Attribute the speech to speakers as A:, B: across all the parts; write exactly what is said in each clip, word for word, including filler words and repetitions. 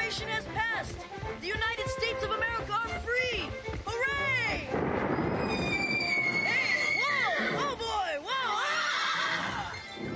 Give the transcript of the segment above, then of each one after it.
A: Declaration has passed. The United States of America are free. Hooray! Hey, whoa, whoa, boy, whoa! Ah!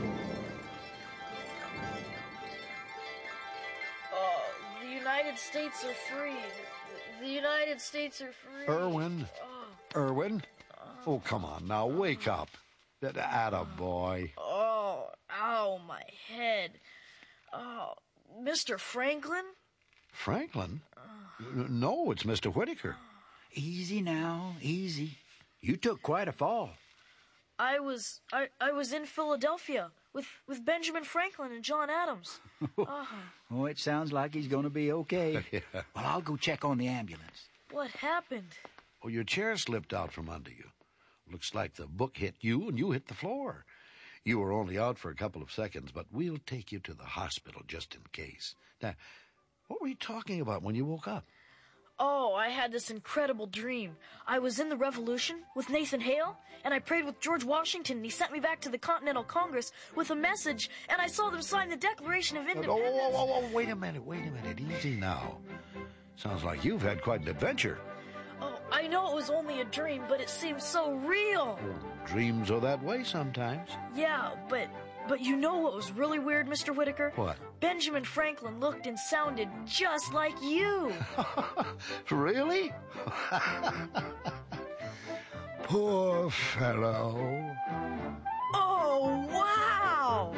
A: Oh, the United States are free. The United States are free.
B: Irwin,
A: Oh,
B: Irwin. Oh, come on now, wake up. That attaboy.
A: oh, ow, my head. Oh, Mister Franklin?
B: Franklin? N- No, it's Mister Whitaker.
C: Easy now, easy. You took quite a fall.
A: I was I, I was in Philadelphia with, with Benjamin Franklin and John Adams. Oh,
C: Oh, it sounds like he's going to be okay.
B: Yeah.
C: Well, I'll go check on the ambulance.
A: what happened?
B: Oh, your chair slipped out from under you. Looks like the book hit you and you hit the floor. You were only out for a couple of seconds, but we'll take you to the hospital just in case. Now, what were you talking about when you woke up?
A: Oh, I had this incredible dream. I was in the Revolution with Nathan Hale, and I prayed with George Washington, and he sent me back to the Continental Congress with a message, and I saw them sign the Declaration of
B: Oh,
A: Independence.
B: oh, oh, oh, wait a minute, wait a minute. Easy now. Sounds like you've had quite an adventure.
A: Oh, I know it was only a dream, but it seemed so real.
B: Dreams are that way sometimes.
A: Yeah, but but you know what was really weird, Mister Whitaker?
B: What?
A: Benjamin Franklin looked and sounded just like you.
B: Really? Poor fellow.
A: Oh, wow!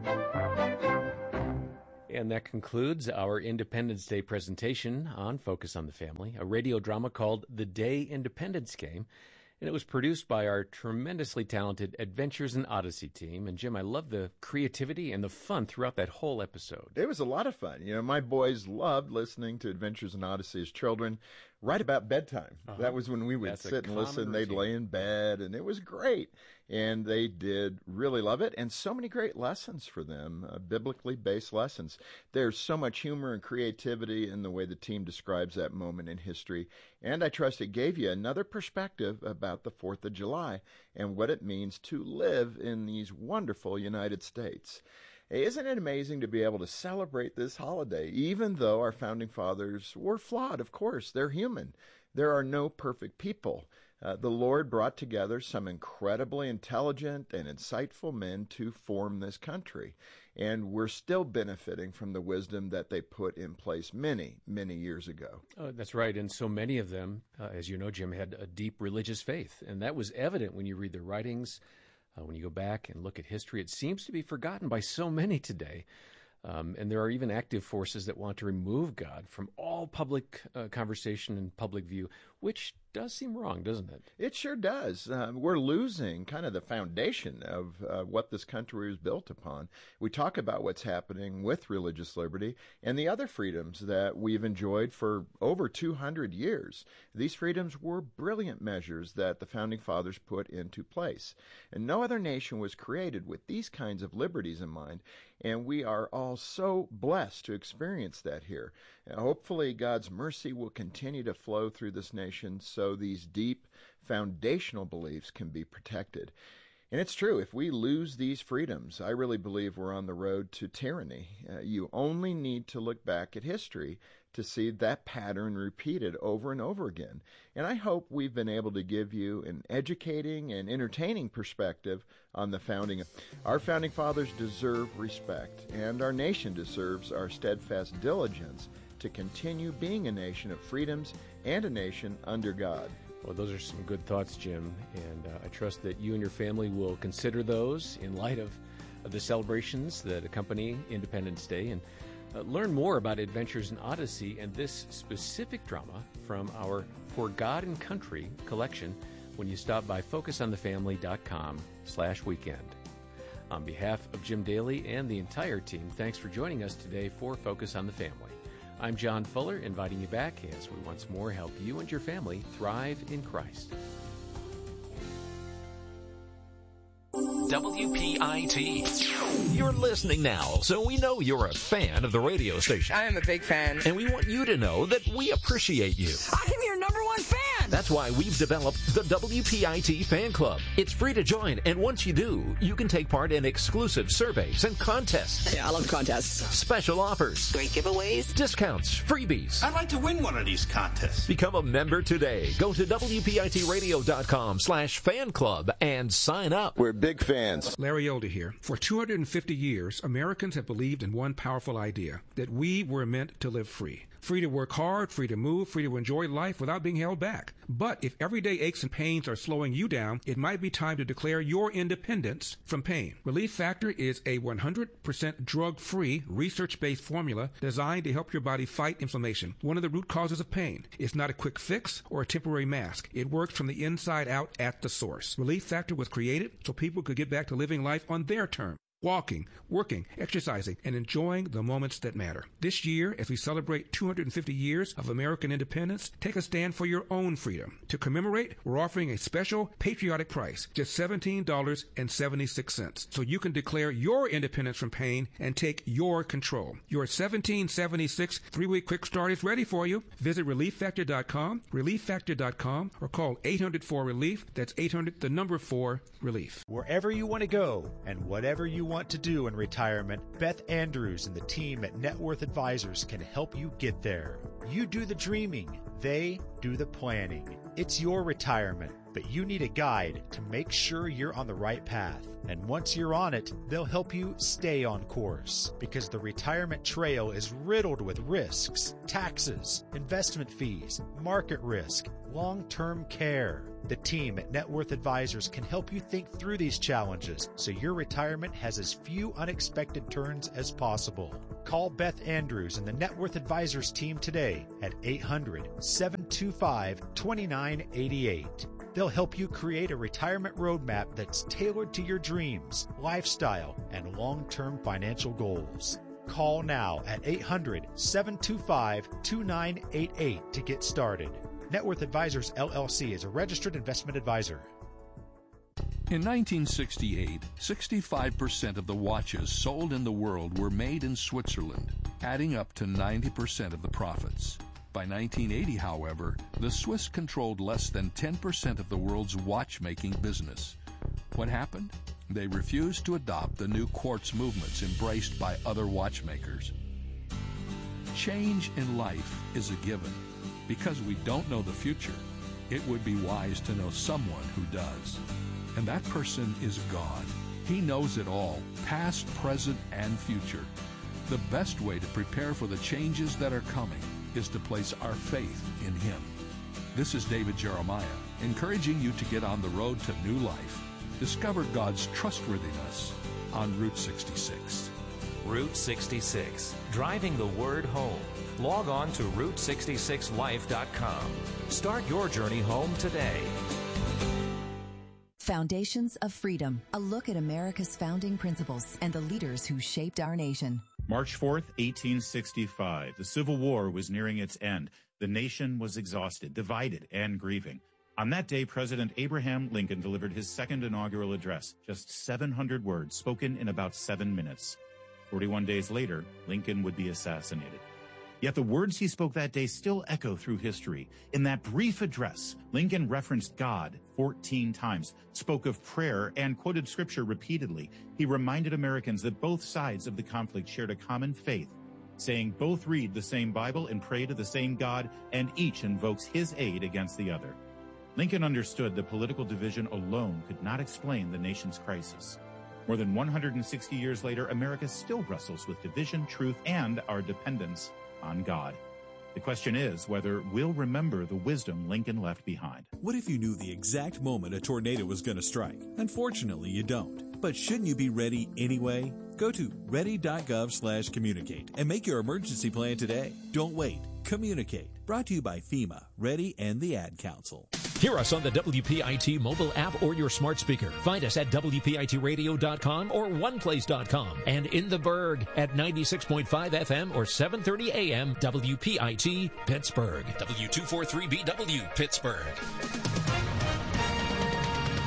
D: And that concludes our Independence Day presentation on Focus on the Family, a radio drama called The Day Independence Came. And it was produced by our tremendously talented Adventures in Odyssey team. And Jim, I love the creativity and the fun throughout that whole episode.
E: It was a lot of fun. You know, my boys loved listening to Adventures in Odyssey as children right about bedtime.
D: Uh-huh.
E: That was when we would
D: That's a
E: sit and
D: common
E: listen. They'd
D: routine.
E: lay in bed, and it was great. And they did really love it, and so many great lessons for them, uh, biblically based lessons. There's so much humor and creativity in the way the team describes that moment in history. And I trust it gave you another perspective about the fourth of July and what it means to live in these wonderful United States. Hey, isn't it amazing to be able to celebrate this holiday, even though our founding fathers were flawed? Of course, they're human. There are no perfect people. Uh, the Lord brought together some incredibly intelligent and insightful men to form this country, and we're still benefiting from the wisdom that they put in place many, many years ago.
D: Uh, that's right. And so many of them, uh, as you know, Jim, had a deep religious faith. And that was evident when you read their writings. Uh, when you go back and look at history, it seems to be forgotten by so many today. Um, and there are even active forces that want to remove God from all public uh, conversation and public view, which does seem wrong, doesn't it?
E: It sure does. Uh, we're losing kind of the foundation of uh, what this country was built upon. We talk about what's happening with religious liberty and the other freedoms that we've enjoyed for over two hundred years. These freedoms were brilliant measures that the Founding Fathers put into place. And no other nation was created with these kinds of liberties in mind, and we are all so blessed to experience that here. And hopefully God's mercy will continue to flow through this nation so these deep foundational beliefs can be protected. And it's true, if we lose these freedoms, I really believe we're on the road to tyranny. Uh, you only need to look back at history to see that pattern repeated over and over again. And I hope we've been able to give you an educating and entertaining perspective on the founding. Our founding fathers deserve respect, and our nation deserves our steadfast diligence to continue being a nation of freedoms and a nation under God.
D: Well, those are some good thoughts, Jim, and uh, I trust that you and your family will consider those in light of, of the celebrations that accompany Independence Day, and uh, learn more about Adventures in Odyssey and this specific drama from our For God and Country collection when you stop by focusonthefamily.com slash weekend. On behalf of Jim Daly and the entire team, thanks for joining us today for Focus on the Family. I'm John Fuller, inviting you back as we once more help you and your family thrive in Christ.
F: W P I T. You're listening now, so we know you're a fan of the radio station.
G: I am a big fan.
F: And we want you to know that we appreciate you.
G: I am your number one fan.
F: That's why we've developed the W P I T Fan Club. It's free to join, and once you do, you can take part in exclusive surveys and contests.
G: Yeah, I love contests.
F: Special offers.
G: Great giveaways.
F: Discounts. Freebies.
H: I'd like to win one of these contests.
F: Become a member today. Go to W P I T radio dot com slash fan club and sign up.
E: We're big fans.
I: Larry Elder here. For two hundred fifty years, Americans have believed in one powerful idea, that we were meant to live free. Free to work hard, free to move, free to enjoy life without being held back. But if everyday aches and pains are slowing you down, it might be time to declare your independence from pain. Relief Factor is a one hundred percent drug-free, research-based formula designed to help your body fight inflammation, one of the root causes of pain. It's not a quick fix or a temporary mask. It works from the inside out at the source. Relief Factor was created so people could get back to living life on their terms. Walking, working, exercising, and enjoying the moments that matter. This year, as we celebrate two hundred fifty years of American independence, take a stand for your own freedom. To commemorate, we're offering a special patriotic price, just seventeen dollars and seventy-six cents, so you can declare your independence from pain and take your control. Your seventeen seventy-six three-week quick start is ready for you. Visit relief factor dot com, relief factor dot com, or call eight hundred four relief. That's eight hundred, the number four, relief.
J: Wherever you want to go and whatever you want to do in retirement, Beth Andrews and the team at Net Worth Advisors can help you get there. You do the dreaming, they do the planning. It's your retirement, but you need a guide to make sure you're on the right path. And once you're on it, they'll help you stay on course, because the retirement trail is riddled with risks, taxes, investment fees, market risk, long-term care. The team at Net Worth Advisors can help you think through these challenges so your retirement has as few unexpected turns as possible. Call Beth Andrews and the Net Worth Advisors team today at eight hundred, seven two five, two nine eight eight. They'll help you create a retirement roadmap that's tailored to your dreams, lifestyle, and long-term financial goals. Call now at eight hundred, seven two five, two nine eight eight to get started. Net Worth Advisors, L L C is a registered investment advisor.
K: In nineteen sixty-eight, sixty-five percent of the watches sold in the world were made in Switzerland, adding up to ninety percent of the profits. By nineteen eighty, however, the Swiss controlled less than ten percent of the world's watchmaking business. What happened? They refused to adopt the new quartz movements embraced by other watchmakers. Change in life is a given. Because we don't know the future, it would be wise to know someone who does. And that person is God. He knows it all, past, present, and future. The best way to prepare for the changes that are coming is to place our faith in Him. This is David Jeremiah, encouraging you to get on the road to new life. Discover God's trustworthiness on Route sixty-six.
L: Route sixty-six, driving the word home. Log on to route sixty-six life dot com. Start your journey home today.
M: Foundations of Freedom, a look at America's founding principles and the leaders who shaped our nation.
N: March fourth, eighteen sixty-five. The Civil War was nearing its end. The nation was exhausted, divided, and grieving. On that day, President Abraham Lincoln delivered his second inaugural address, just seven hundred words spoken in about seven minutes. forty-one days later, Lincoln would be assassinated. Yet the words he spoke that day still echo through history. In that brief address, Lincoln referenced God fourteen times, spoke of prayer, and quoted scripture repeatedly. He reminded Americans that both sides of the conflict shared a common faith, saying both read the same Bible and pray to the same God, and each invokes his aid against the other. Lincoln understood that political division alone could not explain the nation's crisis. More than one hundred sixty years later, America still wrestles with division, truth, and our dependence on God. The question is whether we'll remember the wisdom Lincoln left behind.
O: What if you knew the exact moment a tornado was going to strike? Unfortunately, you don't. But shouldn't you be ready anyway? Go to ready.gov slash communicate and make your emergency plan today. Don't wait. Communicate. Brought to you by FEMA, Ready, and the Ad Council.
F: Hear us on the W P I T mobile app or your smart speaker. Find us at W P I T radio dot com or one place dot com. And in the Berg at ninety-six point five F M or seven thirty A M W P I T Pittsburgh. W two forty-three B W Pittsburgh.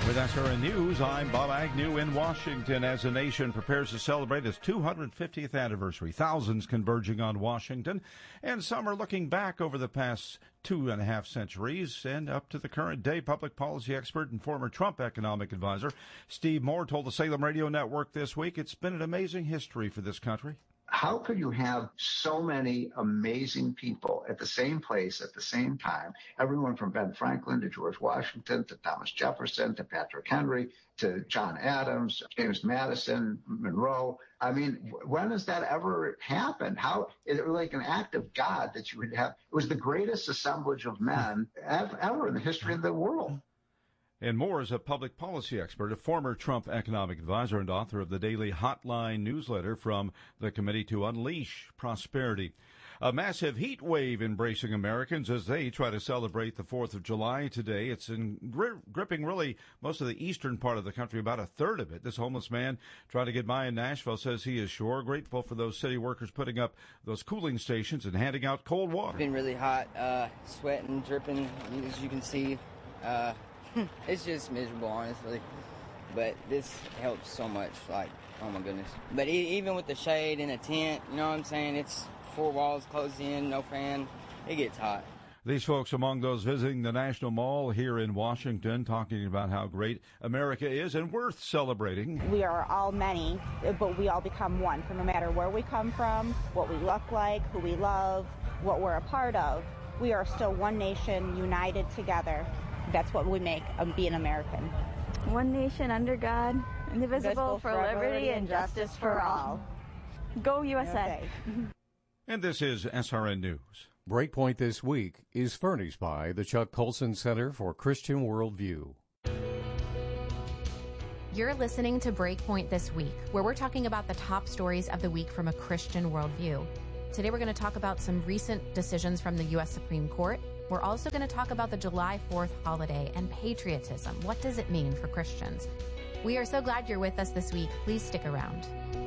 G: With S R N News, I'm Bob Agnew in Washington. As the nation prepares to celebrate its two hundred fiftieth anniversary, thousands converging on Washington, and some are looking back over the past two and a half centuries and up to the current day. Public policy expert and former Trump economic advisor Steve Moore told the Salem Radio Network this week it's been an amazing history for this country.
P: How could you have so many amazing people at the same place at the same time? Everyone from Ben Franklin to George Washington to Thomas Jefferson to Patrick Henry to John Adams, James Madison, Monroe. I mean, when has that ever happened? How is it like an act of God that you would have? It was the greatest assemblage of men ever in the history of the world.
G: And Moore is a public policy expert, a former Trump economic advisor, and author of the daily Hotline newsletter from the Committee to Unleash Prosperity. A massive heat wave embracing Americans as they try to celebrate the fourth of July today. It's in, gri- gripping really most of the eastern part of the country, about a third of it. This homeless man trying to get by in Nashville says he is sure grateful for those city workers putting up those cooling stations and handing out cold water.
Q: It's been really hot, uh, sweating, dripping, as you can see. Uh, It's just miserable, honestly, but this helps so much, like, oh my goodness. But e- even with the shade and a tent, you know what I'm saying, it's four walls closed in, no fan, it gets hot.
G: These folks among those visiting the National Mall here in Washington talking about how great America is and worth celebrating.
R: We are all many, but we all become one, for no matter where we come from, what we look like, who we love, what we're a part of. We are still one nation, united together. That's what we make of being American.
S: One nation under God, indivisible for, for liberty and justice for all. Go U S A.
G: And this is S R N News.
T: Breakpoint this week is furnished by the Chuck Colson Center for Christian Worldview.
U: You're listening to Breakpoint This Week, where we're talking about the top stories of the week from a Christian worldview. Today we're going to talk about some recent decisions from the U S Supreme Court. We're also going to talk about the July fourth holiday and patriotism. What does it mean for Christians? We are so glad you're with us this week. Please stick around.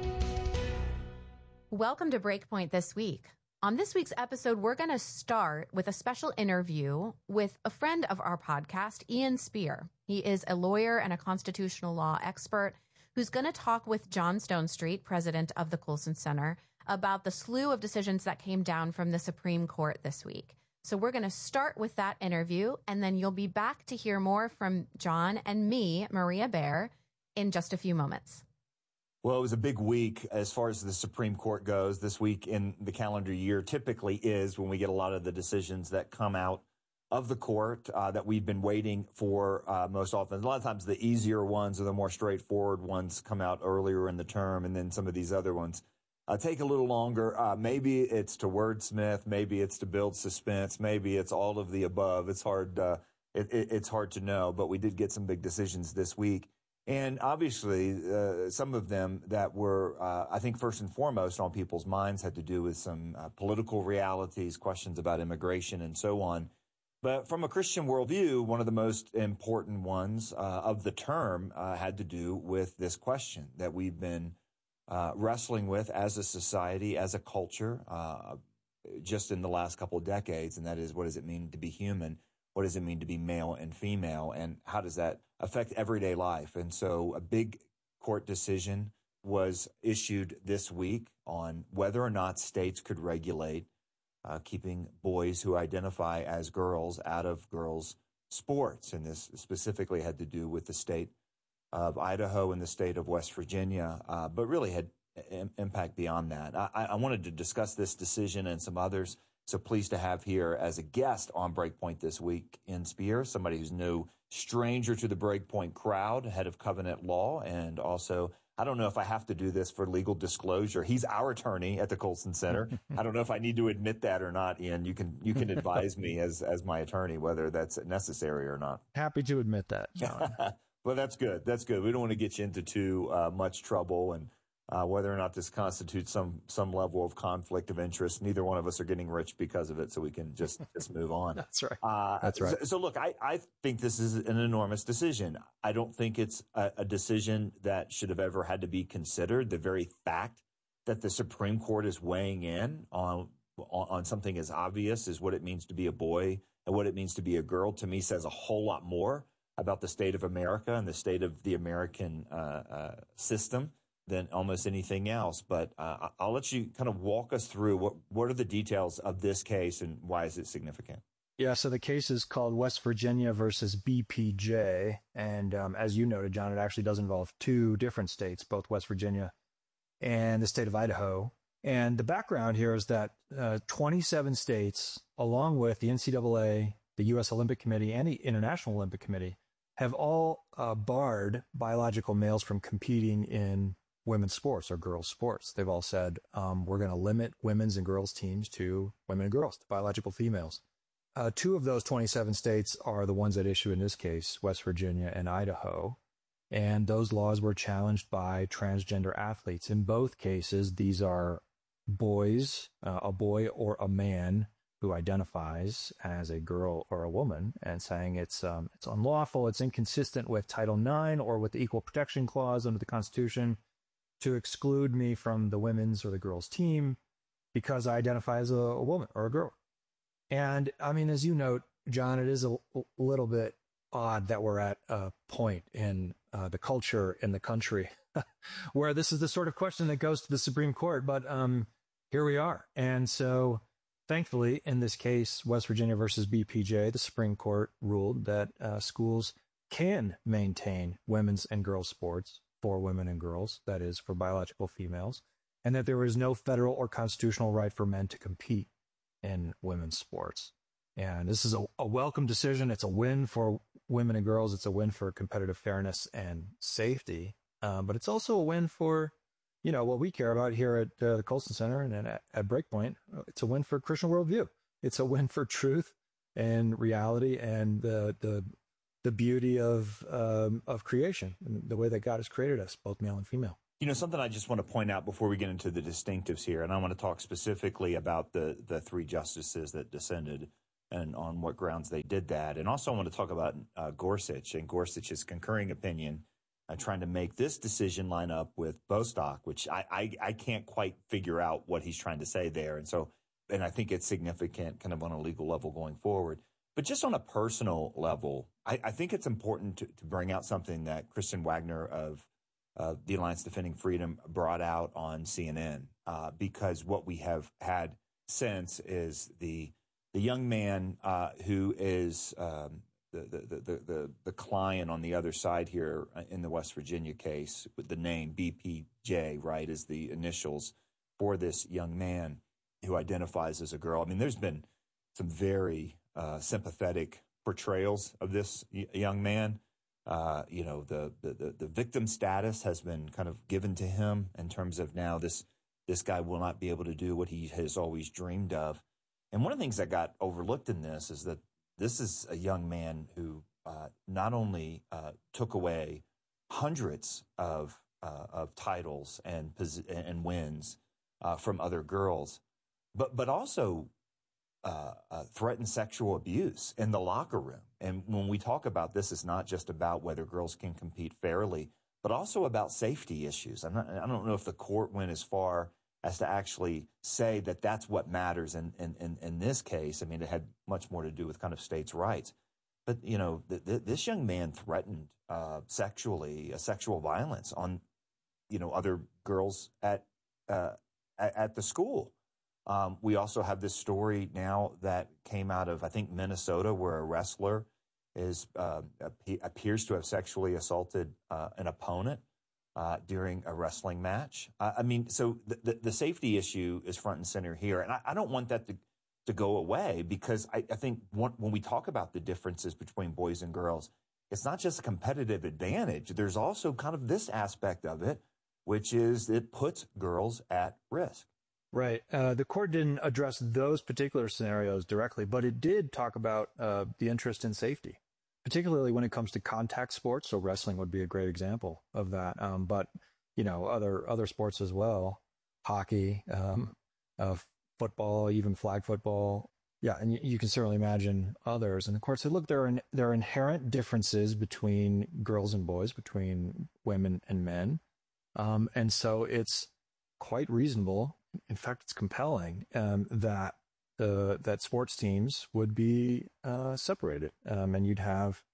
U: Welcome to Breakpoint This Week. On this week's episode, we're going to start with a special interview with a friend of our podcast, Ian Spear. He is a lawyer and a constitutional law expert who's going to talk with John Stonestreet, president of the Colson Center, about the slew of decisions that came down from the Supreme Court this week. So we're going to start with that interview, and then you'll be back to hear more from John and me, Maria Bear, in just a few moments.
V: Well, it was a big week as far as the Supreme Court goes. This week in the calendar year typically is when we get a lot of the decisions that come out of the court uh, that we've been waiting for uh, most often. A lot of times the easier ones or the more straightforward ones come out earlier in the term, and then some of these other ones Uh, take a little longer. Uh, maybe it's to wordsmith. Maybe it's to build suspense. Maybe it's all of the above. It's hard. Uh, it, it, it's hard to know. But we did get some big decisions this week, and obviously uh, some of them that were, uh, I think, first and foremost on people's minds had to do with some uh, political realities, questions about immigration, and so on. But from a Christian worldview, one of the most important ones uh, of the term uh, had to do with this question that we've been Uh, wrestling with as a society, as a culture, uh, just in the last couple of decades, and that is, what does it mean to be human? What does it mean to be male and female? And how does that affect everyday life? And so a big court decision was issued this week on whether or not states could regulate uh, keeping boys who identify as girls out of girls' sports. And this specifically had to do with the state of Idaho and the state of West Virginia, uh, but really had im- impact beyond that. I, I wanted to discuss this decision and some others, so pleased to have here as a guest on Breakpoint this week Ian Spear, somebody who's no stranger to the Breakpoint crowd, head of Covenant Law, and also, I don't know if I have to do this for legal disclosure. He's our attorney at the Colson Center. I don't know if I need to admit that or not, Ian. You can you can advise me as as my attorney whether that's necessary or not.
W: Happy to admit that, John.
V: Well, that's good. That's good. We don't want to get you into too uh, much trouble, and uh, whether or not this constitutes some some level of conflict of interest. Neither one of us are getting rich because of it, so we can just just move on.
W: That's right.
V: Uh,
W: that's right.
V: So, so look, I, I think this is an enormous decision. I don't think it's a, a decision that should have ever had to be considered. The very fact that the Supreme Court is weighing in on on, on something as obvious as what it means to be a boy and what it means to be a girl, to me, says a whole lot more about the state of America and the state of the American uh, uh, system than almost anything else. But uh, I'll let you kind of walk us through what, what are the details of this case and why is it significant?
B: Yeah, so the case is called West Virginia versus B P J. And um, as you noted, John, it actually does involve two different states, both West Virginia and the state of Idaho. And the background here is that uh, twenty-seven states, along with the N C double A, the U S Olympic Committee, and the International Olympic Committee, have all uh, barred biological males from competing in women's sports or girls' sports. They've all said, um, we're going to limit women's and girls' teams to women and girls, to biological females. Uh, two of those twenty-seven states are the ones at issue in this case, West Virginia and Idaho. And those laws were challenged by transgender athletes. In both cases, these are boys, uh, a boy or a man who identifies as a girl or a woman, and saying it's um, it's unlawful, it's inconsistent with Title nine or with the Equal Protection Clause under the Constitution to exclude me from the women's or the girls' team because I identify as a, a woman or a girl. And I mean, as you note, John, it is a, a little bit odd that we're at a point in uh, the culture in the country where this is the sort of question that goes to the Supreme Court. But um, here we are. And so thankfully, in this case, West Virginia versus B P J, the Supreme Court ruled that uh, schools can maintain women's and girls' sports for women and girls, that is, for biological females, and that there is no federal or constitutional right for men to compete in women's sports. And this is a, a welcome decision. It's a win for women and girls. It's a win for competitive fairness and safety. Um, but it's also a win for, you know, what we care about here at uh, the Colson Center and at, at Breakpoint. It's a win for Christian worldview. It's a win for truth and reality and the the the beauty of um, of creation and the way that God has created us, both male and female.
V: You know, something I just want to point out before we get into the distinctives here, and I want to talk specifically about the, the three justices that dissented and on what grounds they did that. And also I want to talk about uh, Gorsuch and Gorsuch's concurring opinion, uh, trying to make this decision line up with Bostock, which I, I, I can't quite figure out what he's trying to say there. And so, and I think it's significant kind of on a legal level going forward. But just on a personal level, I, I think it's important to, to bring out something that Kristen Wagner of Uh, the Alliance Defending Freedom brought out on C N N, uh, because what we have had since is the the young man uh, who is um, the, the, the, the, the client on the other side here in the West Virginia case with the name B P J, right, is the initials for this young man who identifies as a girl. I mean, there's been some very uh, sympathetic portrayals of this y- young man. Uh, you know, the, the, the victim status has been kind of given to him in terms of now this, this guy will not be able to do what he has always dreamed of. And one of the things that got overlooked in this is that this is a young man who uh, not only uh, took away hundreds of, uh, of titles and, and wins uh, from other girls, but, but also Uh, uh, threatened sexual abuse in the locker room. And when we talk about this, it's not just about whether girls can compete fairly, but also about safety issues. I'm not, I don't know if the court went as far as to actually say that that's what matters in, in, in, in this case. I mean, it had much more to do with kind of states' rights. But, you know, th- th- this young man threatened uh, sexually, uh, sexual violence on, you know, other girls at, uh, at, at the school. Um, we also have this story now that came out of, I think, Minnesota, where a wrestler is uh, appears to have sexually assaulted uh, an opponent uh, during a wrestling match. Uh, I mean, so the, the, the safety issue is front and center here. And I, I don't want that to, to go away because I, I think one, when we talk about the differences between boys and girls, it's not just a competitive advantage. There's also kind of this aspect of it, which is it puts girls at risk.
B: Right. Uh, the court didn't address those particular scenarios directly, but it did talk about uh, the interest in safety, particularly when it comes to contact sports. So wrestling would be a great example of that. Um, but, you know, other other sports as well, hockey, um, uh, football, even flag football. Yeah, and you, you can certainly imagine others. And of course, look, there are, in, there are inherent differences between girls and boys, between women and men. Um, and so it's quite reasonable. In fact, it's compelling um, that uh, that sports teams would be uh, separated, um, and you'd have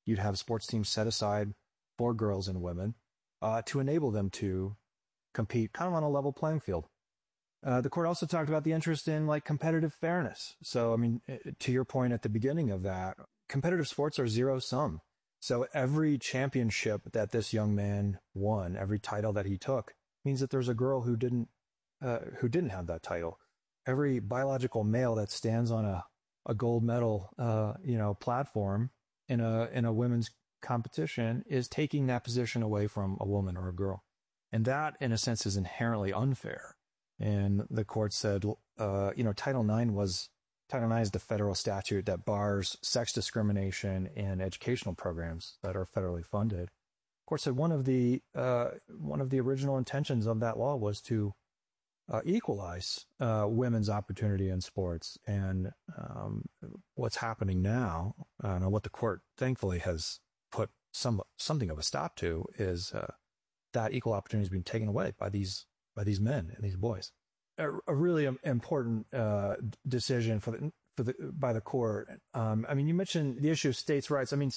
B: you'd have sports teams set aside for girls and women uh, to enable them to compete kind of on a level playing field. Uh, the court also talked about the interest in like competitive fairness. So, I mean, to your point at the beginning of that, competitive sports are zero sum. So every championship that this young man won, every title that he took, means that there's a girl who didn't, uh, who didn't have that title. Every biological male that stands on a, a gold medal, uh, you know, platform in a, in a women's competition is taking that position away from a woman or a girl. And that, in a sense, is inherently unfair. And the court said, uh, you know, Title nine was, Title nine is the federal statute that bars sex discrimination in educational programs that are federally funded. The court said one of the, uh, one of the original intentions of that law was to uh, equalize uh, women's opportunity in sports. And um, what's happening now, uh, and what the court thankfully has put some something of a stop to, is uh, that equal opportunity is being taken away by these by these men and these boys. A, a really important uh, decision for the for the by the court. Um, I mean, you mentioned the issue of states' rights. I mean,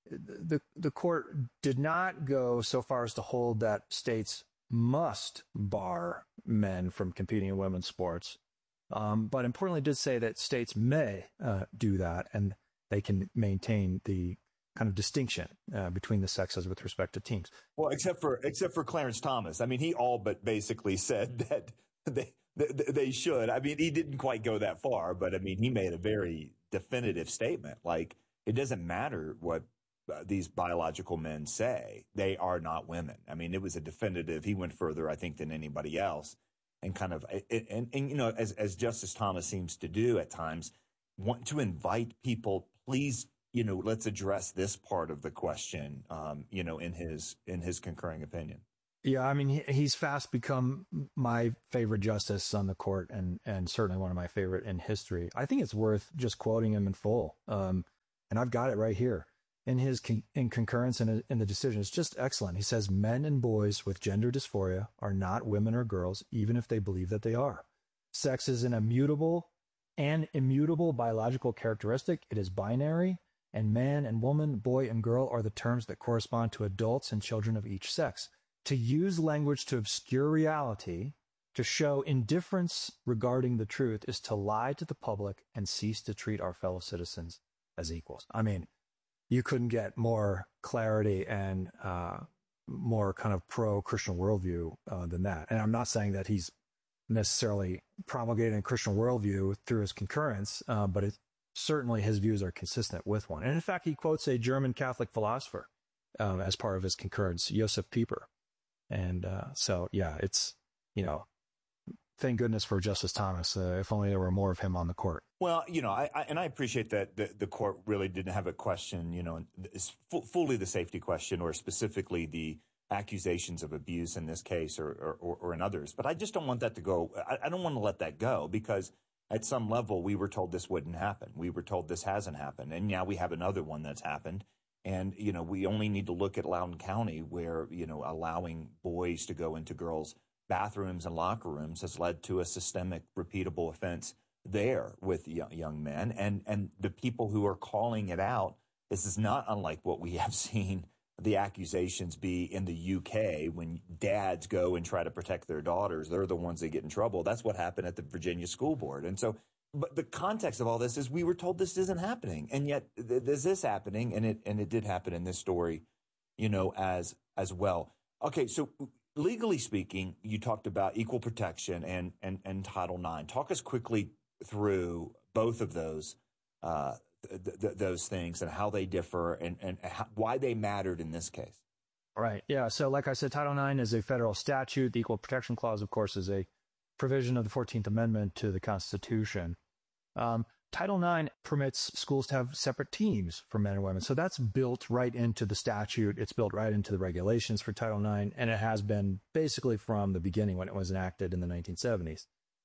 B: the the court did not go so far as to hold that states must bar men from competing in women's sports, um, but importantly, did say that states may uh, do that, and they can maintain the kind of distinction uh, between the sexes with respect to teams.
V: Well, except for except for Clarence Thomas. I mean, he all but basically said that they they, they should. I mean, he didn't quite go that far, but I mean, he made a very definitive statement. Like, it doesn't matter what uh, these biological men say; they are not women. I mean, it was a definitive. He went further, I think, than anybody else, and kind of and and, and you know, as as Justice Thomas seems to do at times, want to invite people, please. You know, let's address this part of the question, um, you know, in his in his concurring opinion.
B: Yeah, I mean, he, he's fast become my favorite justice on the court, and and certainly one of my favorite in history. I think it's worth just quoting him in full. Um, and I've got it right here in his con- in concurrence in, in the decision. It's just excellent. He says, men and boys with gender dysphoria are not women or girls, even if they believe that they are. Sex is an immutable and immutable biological characteristic. It is binary. And man and woman, boy and girl are the terms that correspond to adults and children of each sex. To use language to obscure reality, to show indifference regarding the truth, is to lie to the public and cease to treat our fellow citizens as equals. I mean, you couldn't get more clarity and uh, more kind of pro-Christian worldview uh, than that. And I'm not saying that he's necessarily promulgating a Christian worldview through his concurrence, uh, but it certainly his views are consistent with one. And in fact, he quotes a German Catholic philosopher um, as part of his concurrence, Josef Pieper. And uh, so, yeah, it's, you know, thank goodness for Justice Thomas. Uh, if only there were more of him on the court.
V: Well, you know, I, I and I appreciate that the, the court really didn't have a question, you know, it's f- fully the safety question, or specifically the accusations of abuse in this case, or or, or in others. But I just don't want that to go. I, I don't want to let that go, because at some level, we were told this wouldn't happen. We were told this hasn't happened. And now we have another one that's happened. And, you know, we only need to look at Loudoun County, where, you know, allowing boys to go into girls' bathrooms and locker rooms has led to a systemic, repeatable offense there with young men. And, and the people who are calling it out, this is not unlike what we have seen the accusations be in the U K when dads go and try to protect their daughters. They're the ones that get in trouble. That's what happened at the Virginia School Board. And so, but the context of all this is we were told this isn't happening, and yet th- there's this happening, and it and it did happen in this story, you know, as as well. Okay, so legally speaking, you talked about equal protection and and and Title nine. Talk us quickly through both of those. Uh, Th- th- those things and how they differ, and, and how, why they mattered in this case.
B: Right. Yeah. So like I said, Title nine is a federal statute. The Equal Protection Clause, of course, is a provision of the fourteenth Amendment to the Constitution. Um, Title nine permits schools to have separate teams for men and women. So that's built right into the statute. It's built right into the regulations for Title nine, and it has been basically from the beginning when it was enacted in the nineteen seventies.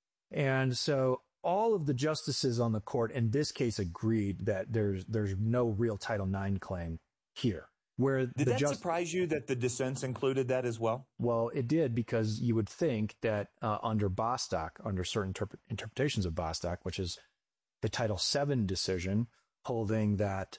B: And so all of the justices on the court in this case agreed that there's there's no real Title nine claim here. Where
V: did
B: the
V: that
B: just-
V: surprise you that the dissents included that as well?
B: Well, it did, because you would think that uh, under Bostock, under certain interp- interpretations of Bostock, which is the Title seven decision holding that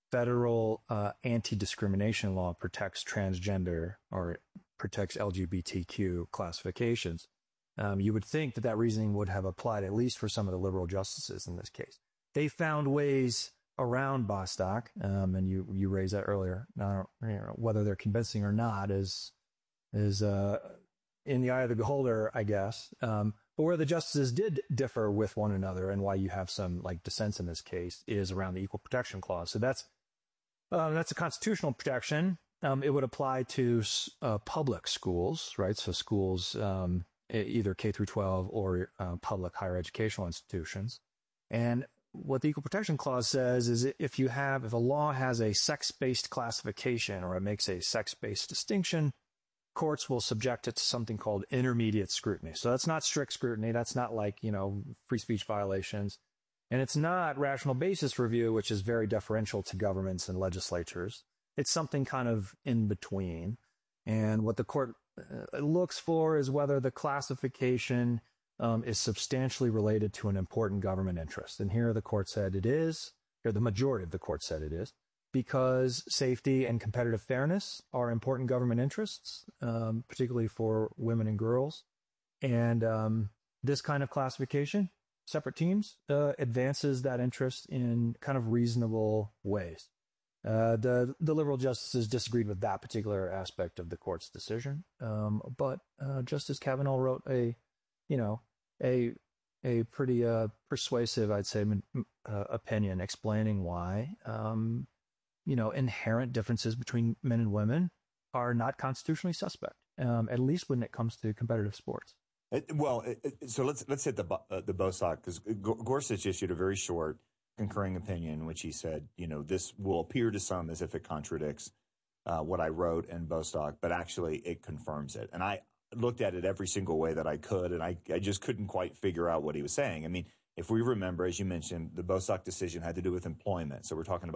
B: federal uh, anti-discrimination law protects transgender or protects L G B T Q classifications. Um, you would think that that reasoning would have applied at least for some of the liberal justices in this case. They found ways around Bostock, um, and you you raised that earlier. Now, you know, whether they're convincing or not is is uh, in the eye of the beholder, I guess. Um, but where the justices did differ with one another, and why you have some like dissents in this case, is around the Equal Protection Clause. So that's uh, that's a constitutional protection. Um, it would apply to uh, public schools, right? So schools, um, either K through twelve or uh, public higher educational institutions, and what the Equal Protection Clause says is if you have, if a law has a sex-based classification or it makes a sex-based distinction, courts will subject it to something called intermediate scrutiny. So that's not strict scrutiny. That's not like, you know, free speech violations. And it's not rational basis review, which is very deferential to governments and legislatures. It's something kind of in between. And what the court uh, looks for is whether the classification Um, is substantially related to an important government interest. And here the court said it is, or the majority of the court said it is, because safety and competitive fairness are important government interests, um, particularly for women and girls. And um, this kind of classification, separate teams, uh, advances that interest in kind of reasonable ways. Uh, the the liberal justices disagreed with that particular aspect of the court's decision. Um, but uh, Justice Kavanaugh wrote a, you know, a a pretty uh, persuasive, I'd say, uh, opinion explaining why, um, you know, inherent differences between men and women are not constitutionally suspect, um, at least when it comes to competitive sports.
V: It, well, it, it, so let's let's hit the uh, the Bostock, because Gorsuch issued a very short concurring opinion in which he said, you know, this will appear to some as if it contradicts uh, what I wrote in Bostock, but actually it confirms it. And I looked at it every single way that I could, and I, I just couldn't quite figure out what he was saying. I mean, if we remember, as you mentioned, the Bostock decision had to do with employment. So we're talking about